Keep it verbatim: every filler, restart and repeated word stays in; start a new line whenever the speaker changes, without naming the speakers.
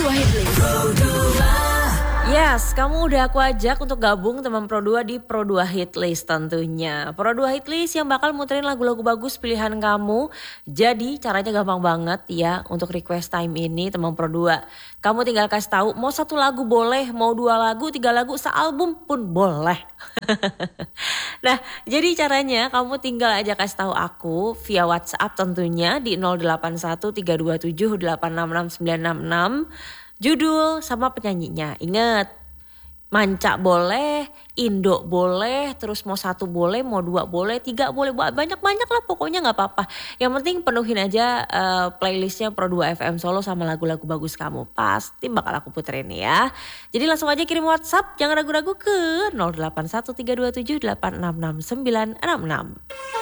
dua Hitlist. Yes, kamu udah aku ajak untuk gabung teman Pro dua di Pro dua Hitlist tentunya. Pro dua Hitlist yang bakal muterin lagu-lagu bagus pilihan kamu. Jadi caranya gampang banget ya untuk request time ini teman Pro dua. Kamu tinggal kasih tahu mau satu lagu boleh, mau dua lagu, tiga lagu, sealbum pun boleh. Nah, jadi caranya kamu tinggal aja kasih tahu aku via WhatsApp tentunya di nol delapan satu tiga dua tujuh delapan enam enam sembilan enam enam. Judul sama penyanyinya. Ingat, manca boleh, Indo boleh, terus mau satu boleh, mau dua boleh, tiga boleh, banyak-banyak lah pokoknya gak apa-apa. Yang penting penuhin aja uh, playlistnya Pro dua F M Solo sama lagu-lagu bagus kamu. Pasti bakal aku puterin ya. Jadi langsung aja kirim WhatsApp, jangan ragu-ragu ke nol delapan satu tiga dua tujuh delapan enam enam sembilan enam enam.